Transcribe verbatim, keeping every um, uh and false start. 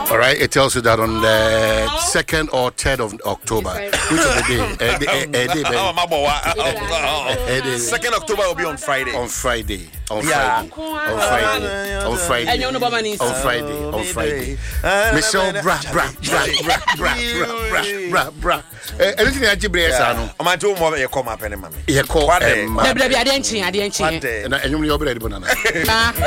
All right, it tells you that on the second or third of October, which of the day? Uh, the, uh, uh, day second October will be on Friday. On Friday. On yeah. Friday. On Friday. On Friday. On Friday. On Friday. On Friday. Michelle bra bra bra bra bra bra bra bra. Anything I do, Brea. I'm at home. You come up any money. You call. Baby, I didn't change. I didn't change. And you know you're ready, banana.